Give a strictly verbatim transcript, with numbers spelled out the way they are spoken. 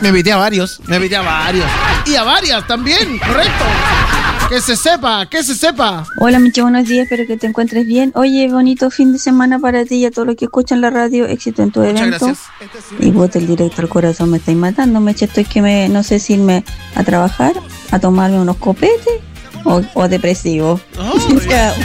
Me invité a varios, me invité a varios. Y a varias también, correcto. Que se sepa, que se sepa. Hola Michi, buenos días, espero que te encuentres bien. Oye, bonito fin de semana para ti y a todos los que escuchan la radio. Éxito en tu Muchas evento. gracias. Este sí. Y vos el directo al corazón me estáis matando. Me eché, estoy que me, no sé si irme a trabajar, a tomarme unos copetes o, o depresivo. Oh, Ya,